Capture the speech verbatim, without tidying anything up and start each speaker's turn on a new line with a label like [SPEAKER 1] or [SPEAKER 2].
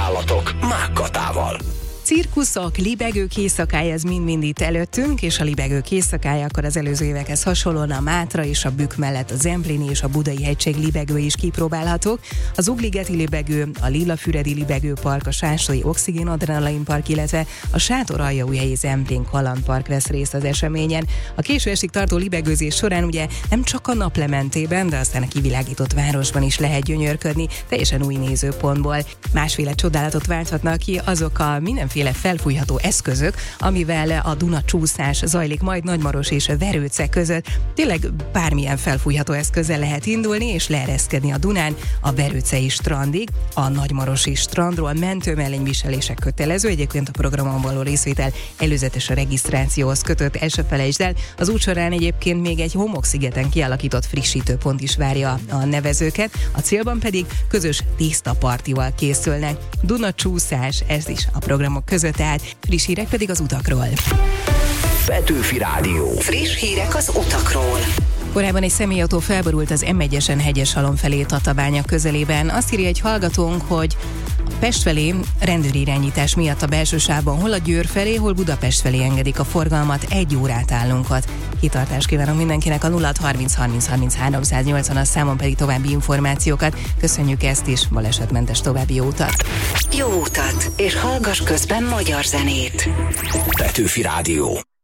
[SPEAKER 1] állatok Mákkatával.
[SPEAKER 2] Cirkuszok, libegők éjszakája, ez mind-mind itt előttünk, és a libegők éjszakája akkor az előző évekhez hasonlóan a Mátra és a Bükk mellett a Zempléni és a Budai hegység libegő is kipróbálhatók. Az Ugligeti libegő, a Lillafüredi libegőpark, a Sástoi Oxigén Adrenalin Park, illetve a Sátoraljaújhelyi Zemplén kalandpark vesz részt az eseményen. A késő estig tartó libegőzés során ugye nem csak a naplementében, de aztán a kivilágított városban is lehet gyönyörködni, teljesen új nézőpontból. Másféle csodálatot válthatnak ki azok a mindenféle felfújható eszközök, amivel a Duna csúszás zajlik majd Nagymaros és Verőce között. Tényleg bármilyen felfújható eszközzel lehet indulni és leereszkedni a Dunán a Verőcei strandig. A Nagymarosi strandról mentőmellényviselések kötelező, egyébként a programon való részvétel előzetes a regisztrációhoz kötött, el se felejtsd el. Az út során egyébként még egy homokszigeten kialakított frissítőpont is várja a nevezőket, a célban pedig közös tésztapartival készülnek. Duna csúszás, ez is a programok között, tehát friss hírek pedig az utakról.
[SPEAKER 1] Petőfi Rádió.
[SPEAKER 3] Friss hírek az utakról.
[SPEAKER 2] Korábban egy személyautó felborult az em egyesen Hegyeshalom felé Tatabánya közelében. Azt írja egy hallgatónk, hogy Pest felé rendőri irányítás miatt a belső sávban hol a Győr felé, hol Budapest felé engedik a forgalmat, egy órát állunk ott. Kitartást kívánok mindenkinek, a nulla harminc harminc harminc háromszáznyolcvan, a számon pedig további információkat. Köszönjük ezt is, balesetmentes további jó utat!
[SPEAKER 3] Jó utat, és hallgass közben magyar zenét!
[SPEAKER 1] Petőfi Rádió.